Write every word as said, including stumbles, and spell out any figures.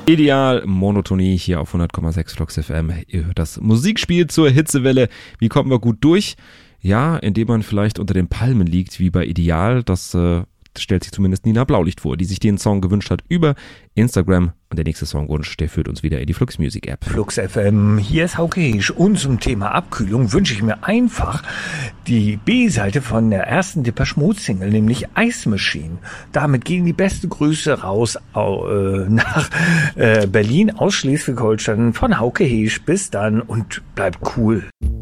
Ideal, Monotonie hier auf hundert Komma sechs Flux F M. Ihr hört das Musikspiel zur Hitzewelle. Wie kommen wir gut durch? Ja, indem man vielleicht unter den Palmen liegt, wie bei Ideal. Das äh, stellt sich zumindest Nina Blaulicht vor, die sich den Song gewünscht hat über Instagram. Und der nächste Songwunsch, der führt uns wieder in die Flux Music App. Flux F M, hier ist Hauke Heesch. Und zum Thema Abkühlung wünsche ich mir einfach die B-Seite von der ersten Depeche Mode Single, nämlich Ice Machine. Damit gehen die beste Grüße raus äh, nach äh, Berlin aus Schleswig-Holstein von Hauke Heesch. Bis dann und bleibt cool.